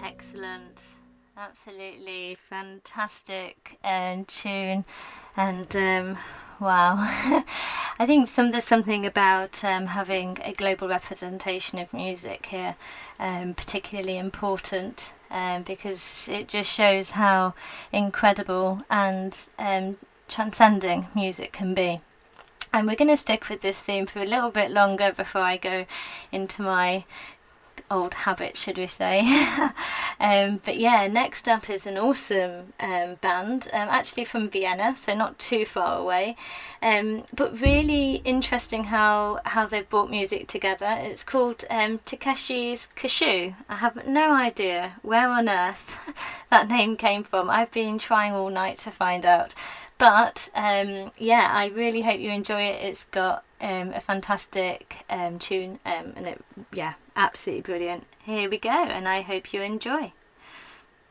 Excellent. Absolutely fantastic tune. And wow. I think there's something about having a global representation of music here particularly important because it just shows how incredible and transcending music can be. And we're going to stick with this theme for a little bit longer before I go into my old habit, should we say. But yeah, next up is an awesome band, actually from Vienna, so not too far away, but really interesting how they've brought music together. It's called Takeshi's Cashew. I have no idea where on earth that name came from. I've been trying all night to find out. But yeah, I really hope you enjoy it. It's got a fantastic tune and it, yeah, absolutely brilliant. Here we go, and I hope you enjoy.